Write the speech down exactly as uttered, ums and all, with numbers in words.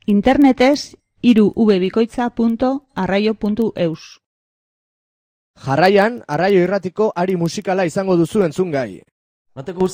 Internetez hiru v bikoitza puntu arraio puntu eus. Jarraian, Arraio Irratiko ari musikala izango duzu entzungai. Bateko